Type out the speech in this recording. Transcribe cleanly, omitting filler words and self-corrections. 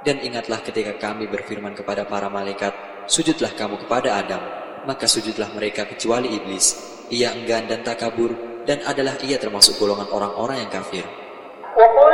Dan ingatlah ketika kami berfirman kepada para malaikat, sujudlah kamu kepada Adam. Maka sujudlah mereka kecuali iblis. Ia enggan dan takabur, dan adalah ia termasuk golongan orang-orang yang kafir.